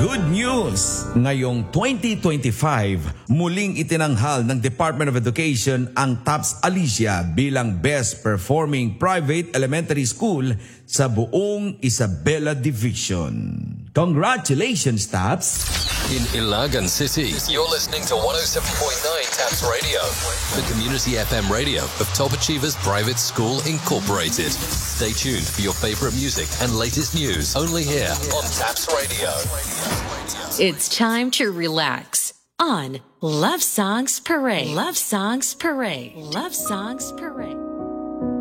Good news! Ngayong 2025, muling itinanghal ng Department of Education ang TAPS Alicia bilang Best Performing Private Elementary School sa buong Isabela Division. Congratulations, TAPS! In Ilagan City, you're listening to 107.9 TAPS Radio, the community FM radio of Top Achievers Private School Incorporated. Stay tuned for your favorite music and latest news only here on TAPS Radio. It's time to relax on Love Songs Parade. Love Songs Parade. Love Songs Parade.